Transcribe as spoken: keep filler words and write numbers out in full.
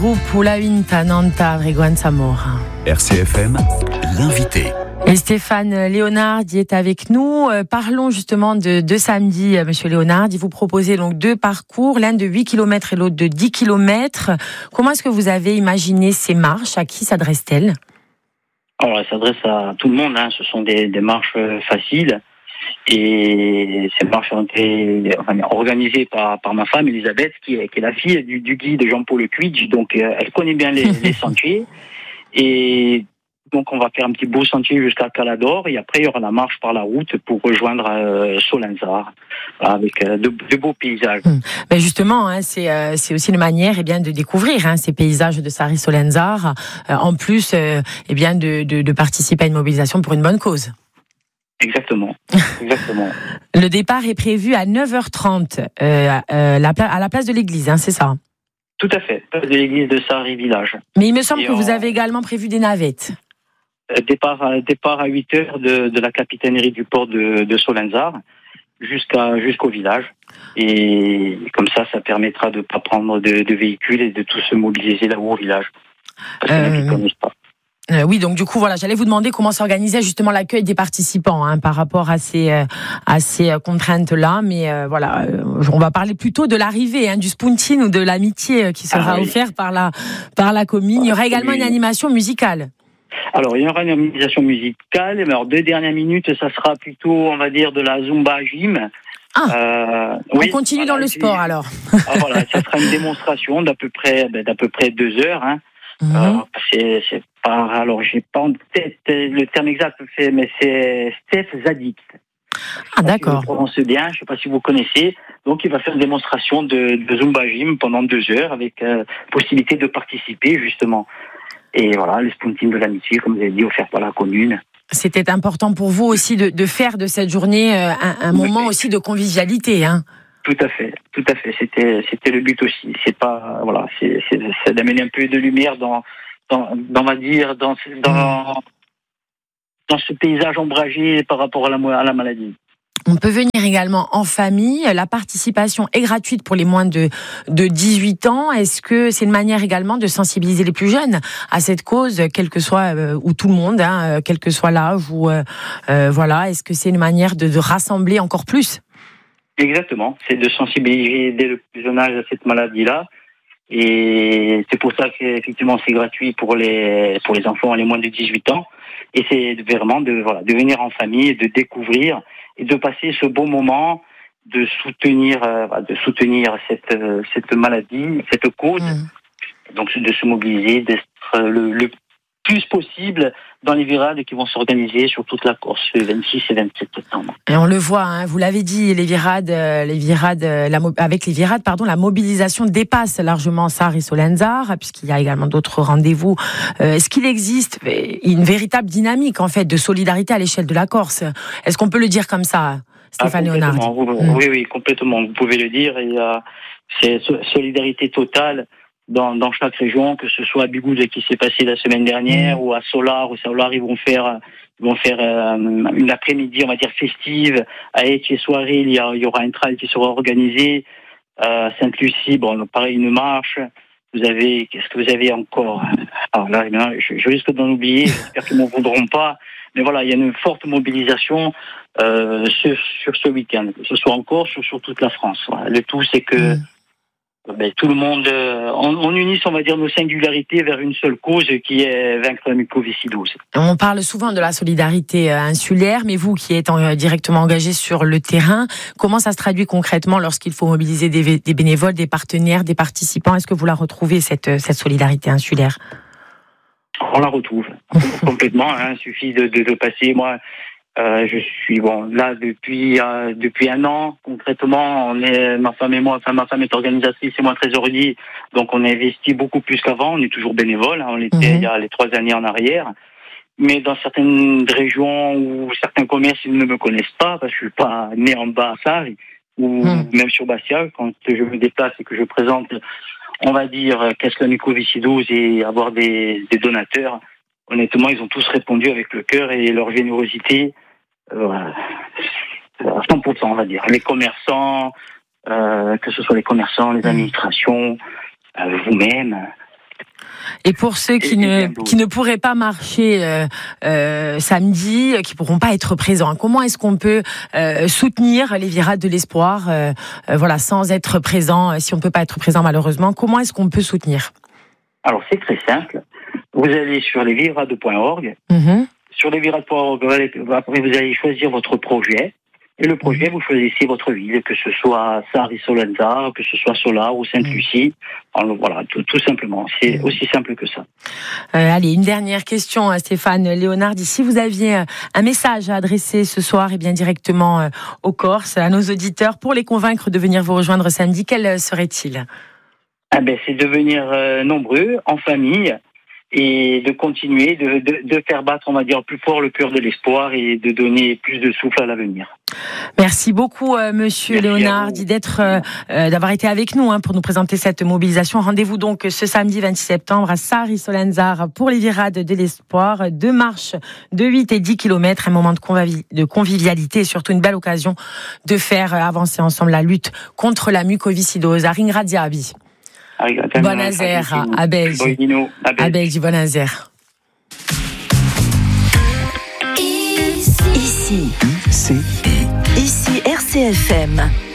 Pour la Vinta, Nanta, Reguan Zamora. R C F M, l'invité. Et Stéphane Léonard est avec nous. Euh, parlons justement de, de samedi, euh, Monsieur Léonard. Il vous proposait donc deux parcours, l'un de huit kilomètres et l'autre de dix kilomètres. Comment est-ce que vous avez imaginé ces marches? À qui s'adressent-elles? Alors, elles s'adressent à tout le monde. Hein. Ce sont des, des marches faciles. Et ces marches ont été enfin, organisées par, par ma femme, Elisabeth, qui est, qui est la fille du, du guide Jean-Paul Cuidge. Donc, euh, elle connaît bien les, les sentiers. Et donc, on va faire un petit beau sentier jusqu'à Calador. Et après, il y aura la marche par la route pour rejoindre euh, Solenzar, avec euh, de, de beaux paysages. Hum. Ben justement, hein, c'est, euh, c'est aussi une manière eh bien, de découvrir hein, ces paysages de Sarri-Solenzar. Euh, en plus, euh, eh bien, de, de, de participer à une mobilisation pour une bonne cause. Exactement. Exactement. Le départ est prévu à neuf heures trente euh, euh, la pla- à la place de l'église, hein, c'est ça? Tout à fait, place de l'église de Sarri Village. Mais il me semble Et que on... vous avez également prévu des navettes. Départ à, départ à huit heures de, de la capitainerie du port de, de Solenzar jusqu'à, jusqu'au village. Et comme ça, ça permettra de ne pas prendre de, de véhicules et de tous se mobiliser là-haut au village. Parce qu'il y en a qui ne connaissent pas. Euh, oui, donc du coup, voilà, j'allais vous demander comment s'organisait justement l'accueil des participants hein, par rapport à ces, euh, à ces euh, contraintes-là. Mais euh, voilà, euh, on va parler plutôt de l'arrivée, hein, du spuntin ou de l'amitié euh, qui sera ah, oui. offert par la, par la commune. Il y aura également une animation musicale. Alors, il y aura une animation musicale. Mais alors, deux dernières minutes, ça sera plutôt, on va dire, de la Zumba Gym. Ah, euh, on oui, continue voilà, dans le sport alors. Ah, voilà, ça sera une démonstration d'à peu près, d'à peu près deux heures. Hein. Mmh. Euh, c'est, c'est pas, alors j'ai pas en tête le terme exact, mais c'est Steph Zadik. Ah d'accord. Je prononce bien, je sais pas si vous connaissez. Donc il va faire une démonstration de, de Zumba Gym pendant deux heures avec euh, possibilité de participer justement. Et voilà, le spuntin de l'amitié, comme vous avez dit, offert par la commune. C'était important pour vous aussi de, de faire de cette journée euh, un, un moment aussi de convivialité, hein. Tout à fait, tout à fait. C'était, c'était le but aussi. C'est pas, voilà, c'est, c'est, c'est d'amener un peu de lumière dans, dans, dans on va dire, dans, dans, dans ce paysage ombragé par rapport à la, à la maladie. On peut venir également en famille. La participation est gratuite pour les moins de, de dix-huit ans. Est-ce que c'est une manière également de sensibiliser les plus jeunes à cette cause, quel que soit, euh, ou tout le monde, hein, quel que soit l'âge, ou euh, euh, voilà. Est-ce que c'est une manière de, de rassembler encore plus? Exactement, c'est de sensibiliser dès le plus jeune âge à cette maladie-là, et c'est pour ça qu'effectivement c'est gratuit pour les pour les enfants les moins de dix-huit ans, et c'est vraiment de voilà de venir en famille, de découvrir et de passer ce beau moment, de soutenir euh, de soutenir cette cette maladie, cette cause, mmh. donc de se mobiliser, d'être le, le plus possible dans les virades qui vont s'organiser sur toute la Corse le vingt-six et vingt-sept septembre. Et on le voit, hein, vous l'avez dit, les virades, les virades, la, avec les virades, pardon, la mobilisation dépasse largement Sarri-Solenzar, puisqu'il y a également d'autres rendez-vous. Euh, est-ce qu'il existe une véritable dynamique en fait de solidarité à l'échelle de la Corse? Est-ce qu'on peut le dire comme ça, Stéphane ah, Léonard? vous, mmh. Oui, oui, complètement. Vous pouvez le dire. Et euh, c'est solidarité totale. Dans, dans chaque région, que ce soit à Bigouze qui s'est passé la semaine dernière, mmh. ou à Solar, ou Solar, ils vont faire, ils vont faire euh, une après-midi, on va dire festive. À Etche-Soirée, il y, a, il y aura un trail qui sera organisé. Euh, Sainte-Lucie, bon, pareil, une marche. Vous avez, qu'est-ce que vous avez encore? Alors là, je, je risque d'en oublier. J'espère qu'ils ne m'en voudront pas. Mais voilà, il y a une forte mobilisation euh, sur, sur ce week-end, que ce soit en Corse ou sur toute la France. Voilà. Le tout, c'est que mmh. Ben, tout le monde, euh, on, on unisse, on va dire, nos singularités vers une seule cause qui est vaincre la mucoviscidose. On parle souvent de la solidarité insulaire, mais vous qui êtes en, directement engagé sur le terrain, comment ça se traduit concrètement lorsqu'il faut mobiliser des, des bénévoles, des partenaires, des participants? Est-ce que vous la retrouvez, cette, cette solidarité insulaire? On la retrouve complètement, hein, il suffit de, de, de passer, moi... Euh, je suis bon là depuis euh, depuis un an concrètement. On est ma femme et moi. Enfin, ma femme est organisatrice et moi trésorier. Donc on investit beaucoup plus qu'avant. On est toujours bénévole. Hein, on l'était mmh. il y a les trois années en arrière. Mais dans certaines régions ou certains commerces, ils ne me connaissent pas parce que je suis pas né en bas à Sarri ou mmh. même sur Bastia. Quand je me déplace et que je présente, on va dire qu'est-ce que la mucoviscidose et avoir des, des donateurs. Honnêtement, ils ont tous répondu avec le cœur et leur générosité euh, à cent pour cent, on va dire. Les commerçants, euh, que ce soit les commerçants, les administrations, euh, vous-même, Et pour ceux qui ne qui ne pourraient pas marcher euh, euh, samedi, qui pourront pas être présents, comment est-ce qu'on peut euh, soutenir les Virades de l'Espoir, euh, euh, voilà, sans être présent, si on peut pas être présent malheureusement, comment est-ce qu'on peut soutenir? Alors c'est très simple. Vous allez sur lesvirades point org. Mmh. Sur lesvirades point org, après vous allez choisir votre projet. Et le projet, vous choisissez votre ville, que ce soit Sarri-Solenza, que ce soit Solar ou Sainte-Lucie. Alors, voilà, tout, tout simplement. C'est aussi simple que ça. Euh, allez, une dernière question, Stéphane Léonard. Si vous aviez un message à adresser ce soir, et bien directement aux Corses, à nos auditeurs, pour les convaincre de venir vous rejoindre samedi, quel serait-il? Ah ben, c'est de venir euh, nombreux, en famille, et de continuer de, de, de faire battre, on va dire, plus fort le cœur de l'espoir et de donner plus de souffle à l'avenir. Merci beaucoup, euh, Monsieur Merci Léonard, d'être, euh, euh, d'avoir été avec nous hein, pour nous présenter cette mobilisation. Rendez-vous donc ce samedi vingt-six septembre à Sarri-Solenzar pour les Virades de l'Espoir. Deux marches de huit et dix kilomètres, un moment de, convivi- de convivialité et surtout une belle occasion de faire avancer ensemble la lutte contre la mucoviscidose. À Ringradiabi. Buonasera, a Belgi. A Belgi, buonasera. Ici, ici, ici R C F M.